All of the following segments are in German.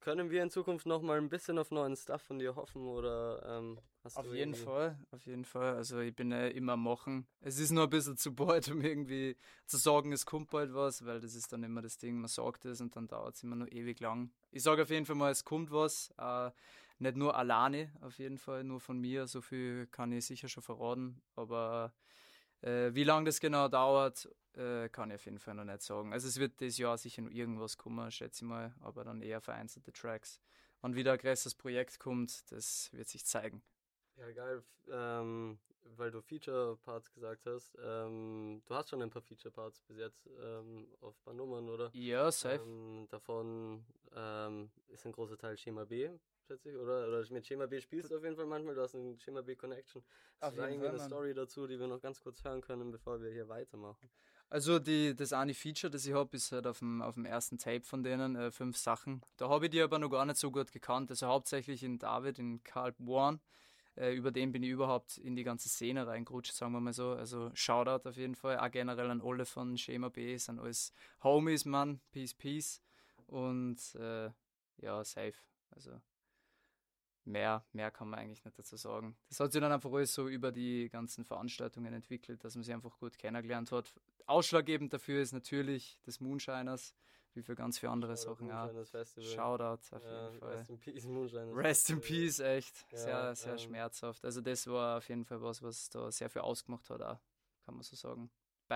können wir in Zukunft noch mal ein bisschen auf neuen Stuff von dir hoffen oder hast du Auf jeden Fall. Also ich bin immer am Machen. Es ist nur ein bisschen zu bald, um irgendwie zu sagen, es kommt bald was, weil das ist dann immer das Ding, man sagt es und dann dauert es immer nur ewig lang. Ich sage auf jeden Fall mal, es kommt was. Nicht nur alleine, auf jeden Fall, nur von mir. So viel kann ich sicher schon verraten. Aber wie lange das genau dauert, kann ich auf jeden Fall noch nicht sagen. Also es wird dieses Jahr sicher noch irgendwas kommen, schätze ich mal, aber dann eher vereinzelte Tracks. Wann wieder ein größeres Projekt kommt, das wird sich zeigen. Ja, geil, weil du Feature-Parts gesagt hast. Du hast schon ein paar Feature-Parts bis jetzt auf ein paar Nummern, oder? Ja, safe. Davon ist ein großer Teil Schema B, schätze ich, oder? Oder mit Schema B spielst du auf jeden Fall manchmal, du hast eine Schema B Connection. Hast Auf du da jeden irgendwie Fall, eine Mann. Story dazu, die wir noch ganz kurz hören können, bevor wir hier weitermachen? Also das eine Feature, das ich habe, ist halt auf dem ersten Tape von denen, 5 Sachen. Da habe ich die aber noch gar nicht so gut gekannt. Also hauptsächlich in David, in Carl One. Über den bin ich überhaupt in die ganze Szene reingerutscht, sagen wir mal so. Also Shoutout auf jeden Fall. Auch generell an alle von Schema B, sind alles Homies, Mann. Peace, peace. Und ja, safe. Also mehr kann man eigentlich nicht dazu sagen. Das hat sich dann einfach alles so über die ganzen Veranstaltungen entwickelt, dass man sich einfach gut kennengelernt hat. Ausschlaggebend dafür ist natürlich des Moonshiners, wie für ganz viele andere Shoutout Sachen auch. Moonshiners Festival. Shoutout auf Ja, jeden Fall. Rest in Peace, Moonshiners Rest in Festival. Peace, echt. Ja, Sehr, sehr schmerzhaft. Also das war auf jeden Fall was da sehr viel ausgemacht hat, auch, kann man so sagen.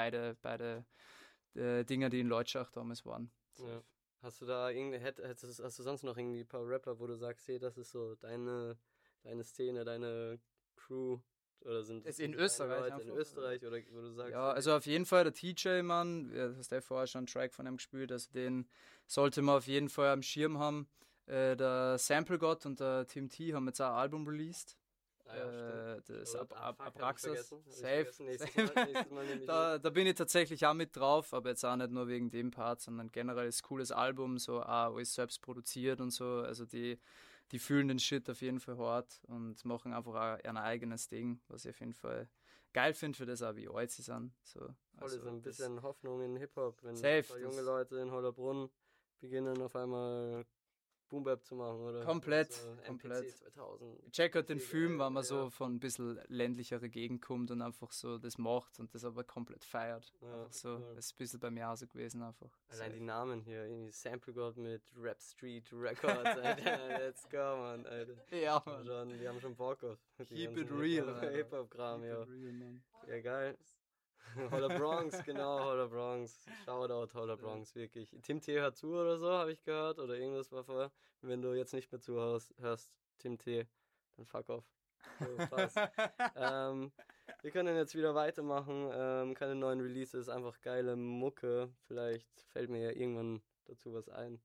Beide Dinger, die in Leutschach damals waren. ja. Hast du da hast du sonst noch irgendwie ein paar Rapper, wo du sagst, hey, das ist so deine Szene, deine Crew, oder sind Das das in so deine Österreich Leute in einfach. Österreich, oder wo du sagst, Ja, hey, also auf jeden Fall der TJ, Mann. Ja, du hast ja vorher schon einen Track von ihm gespielt, also den sollte man auf jeden Fall am Schirm haben. Der Sample God und der Tim T haben jetzt auch ein Album released. ah ja, stimmt. Das Shoutout. Fuck, hab ich Abraxas. vergessen. Hab ich Safe. vergessen. Safe. Nächstes Mal nehme ich mit. Da bin ich tatsächlich auch mit drauf, aber jetzt auch nicht nur wegen dem Part, sondern generell ist ein cooles Album, so auch alles selbst produziert und so. Also die fühlen den Shit auf jeden Fall hart und machen einfach auch ein eigenes Ding, was ich auf jeden Fall geil finde für das auch, wie alt sie sind. So, Voll ist also ein das bisschen Hoffnung in Hip-Hop, wenn ein safe, paar junge das Leute in Hollerbrunn beginnen auf einmal Boom-Bap zu machen, oder? komplett, So MPC komplett. 2000. Ich check halt den Richtig Film, wenn geil, man ja. so von ein bisschen ländlichere Gegend kommt und einfach so das macht und das aber komplett feiert. Ja, Einfach so, voll. das ist ein bisschen bei mir auch so gewesen einfach. Allein Safe. die Namen hier, irgendwie Sample God mit Rap Street Records, Alter, let's go, man, Alter. Ja, Mann. Die haben schon Bock auf die Keep it ganzen real, Alter. Hip-Hop-Kram, Keep it ja. real, man. Ja, geil. Holler Bronx, genau, Holler Bronx. Shoutout, Holler Safe. Bronx, wirklich. Tim T hört zu oder so, habe ich gehört, oder irgendwas war vorher. Wenn du jetzt nicht mehr zuhörst, Tim T, dann fuck off. So, passt. Ähm, Wir können jetzt wieder weitermachen. Keine neuen Releases, einfach geile Mucke. Vielleicht fällt mir ja irgendwann dazu was ein.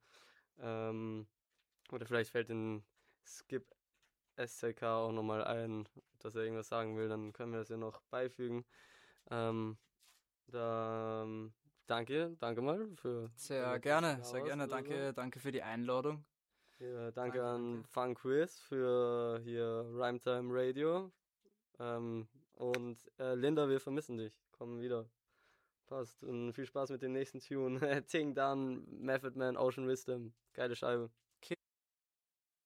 Ähm, oder vielleicht fällt den Skip SCK auch nochmal ein, dass er irgendwas sagen will. Dann können wir das ja noch beifügen. Ähm, danke mal für, Sehr dass du gerne, da sehr warst gerne. oder so. Danke für die Einladung. Ja, danke Danke, an danke. Fun Quiz für hier Rhymetime Radio. Und Linda, wir vermissen dich. Komm wieder. Passt. Und viel Spaß mit dem nächsten Tune. Ting Dann, Method Man, Ocean Wisdom. Geile Scheibe.